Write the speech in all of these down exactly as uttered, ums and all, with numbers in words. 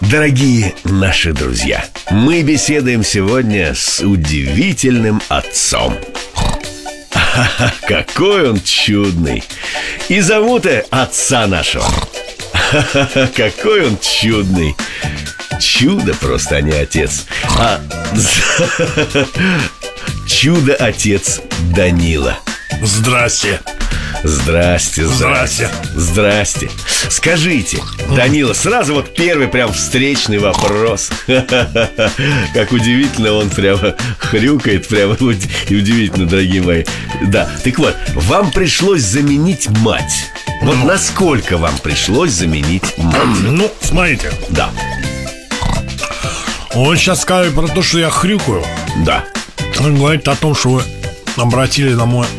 Дорогие наши друзья, мы беседуем сегодня с удивительным отцом. Ха-ха, какой он чудный! И зовут отца нашего. Ха-ха, какой он чудный! Чудо просто, а не отец. А чудо-отец Данила. Здрасте. Здрасте, здрасте. Здрасте. Скажите, Данила, сразу вот первый прям встречный вопрос. Как удивительно он прямо хрюкает, прямо и удивительно, дорогие мои. Да, так вот, вам пришлось заменить мать. Вот ну. насколько вам пришлось заменить мать? Ну, смотрите. Да. Он сейчас скажет про то, что я хрюкаю. Да. Он говорит о том, что вы обратили на мой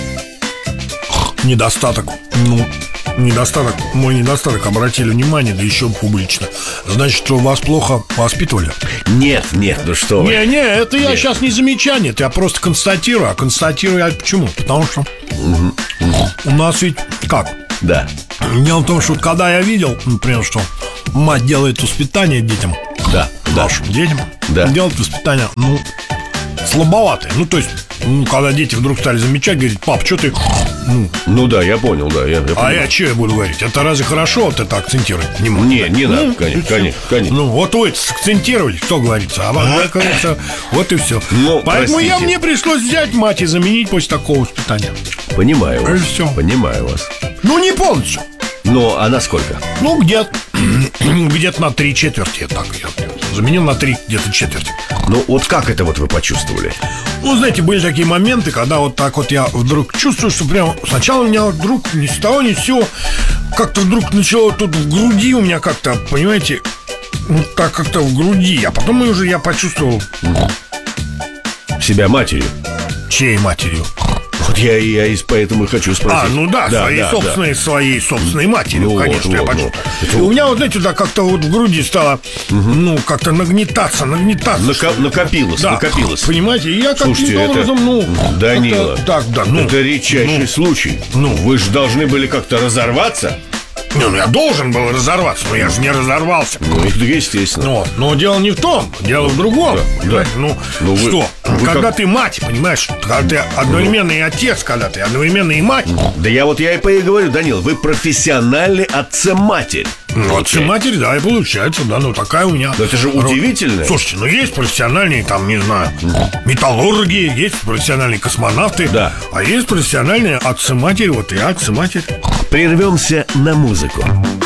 недостаток. Ну, недостаток, мой недостаток обратили внимание, да еще публично. Значит, что вас плохо воспитывали? Нет, нет, ну что вы. Не, не, это я нет. сейчас не замечание, это я просто констатирую. А констатирую я почему? Потому что угу, угу. у нас ведь как? Да. Дело в том, что когда я видел, например, что мать делает воспитание детям, да, нашим да. детям, да. делает воспитание, ну, слабоватое. Ну, то есть, ну, когда дети вдруг стали замечать, говорить: пап, что ты... Ну, ну да, я понял, да я, я А я что я буду говорить? Это разве хорошо вот это акцентировать? Не, не, не надо, ну, конечно, конечно, конечно. Ну, вот вы акцентировали, что говорится. А вам, говорится, вот и все. Ну, поэтому простите. я мне пришлось взять мать и заменить после такого воспитания. Понимаю вас, все. Понимаю вас. Ну, не полностью. Ну, а на сколько? Ну, где-то где-то на три четверти. Так, я заменил на три где-то четверти. Ну, вот как это вот вы почувствовали? Ну, знаете, были такие моменты, когда вот так вот я вдруг чувствую, что прям сначала у меня вдруг ни с того ни с сего как-то вдруг начало тут в груди у меня как-то, понимаете, вот так как-то в груди. А потом уже я почувствовал себя матерью. Чьей матерью? Вот я, я и поэтому и хочу спросить. А, ну да, да своей, да, собственной, да. своей собственной матерью, ну, конечно, вот, я вот, почувствовал. Вот. И у меня, вот, знаете, да, как-то вот в груди стало, угу. ну, как-то нагнетаться, нагнетаться. Нако- накопилось, да, накопилось. Понимаете, и я Слушайте, каким-то это... образом, ну... Данила, так, да, ну, это редчайший ну, случай. Ну, вы же должны были как-то разорваться. Не, ну я должен был разорваться, но я же не разорвался. Ну, это естественно. Но, но дело не в том, дело в другом. Да, да. Ну, ну вы, что? вы когда как... ты мать, понимаешь, когда ты одновременно и отец, когда ты одновременно и мать. Да я вот я и говорю, Данил, вы профессиональный отец-матерь. Ну, отец-матерь, да, и получается, да, ну такая у меня. Но это же удивительно. Слушайте, ну есть профессиональные, там, не знаю, металлурги, есть профессиональные космонавты, да. А есть профессиональные отцы-матери, вот я отцы-матерь. Прервемся на музыку.